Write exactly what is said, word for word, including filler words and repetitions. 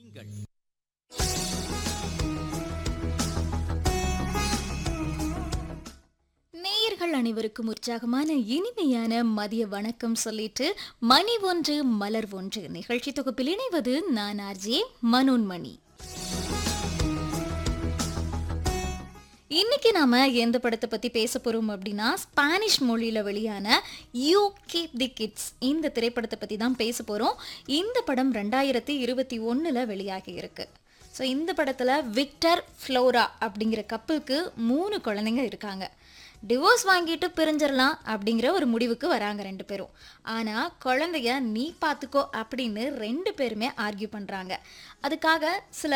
நேயர்கள் அனைவருக்கும் உற்சாகமான இனிமையான மதிய வணக்கம் சொல்லிட்டு மணி ஒன்று மலர் ஒன்று நிகழ்ச்சி தொகுப்பில் இணைவது நான் ஆர்ஜே மனோன்மணி. இன்னைக்கு நாம எந்த படத்தை பத்தி பேச போறோம் அப்படின்னா, ஸ்பானிஷ் மொழியில வெளியான யூ கீப் தி கிட்ஸ் இந்த திரைப்படத்தை பத்தி தான் பேச போறோம். இந்த படம் ரெண்டாயிரத்தி இருபத்தி ஒண்ணுல வெளியாகி இருக்கு. ஸோ இந்த படத்துல விக்டர் ஃப்ளோரா அப்படிங்கிற கப்பலுக்கு மூணு குழந்தைங்க இருக்காங்க. டிவோர்ஸ் வாங்கிட்டு பிரிஞ்சிடலாம் அப்படிங்கிற ஒரு முடிவுக்கு வராங்க ரெண்டு பேரும். ஆனால் குழந்தைய நீ பார்த்துக்கோ அப்படின்னு ரெண்டு பேருமே ஆர்கியூ பண்ணுறாங்க. அதுக்காக சில